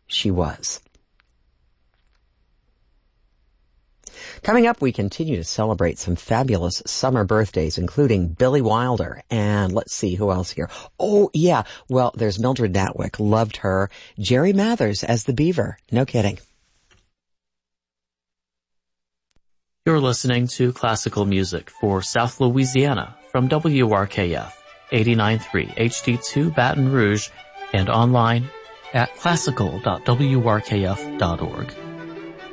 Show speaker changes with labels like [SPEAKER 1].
[SPEAKER 1] she was. Coming up, we continue to celebrate some fabulous summer birthdays, including Billy Wilder. And let's see, who else here? Oh, yeah. Well, there's Mildred Natwick. Loved her. Jerry Mathers as the Beaver. No kidding.
[SPEAKER 2] You're listening to classical music for South Louisiana from WRKF 89.3 HD2 Baton Rouge and online at classical.wrkf.org.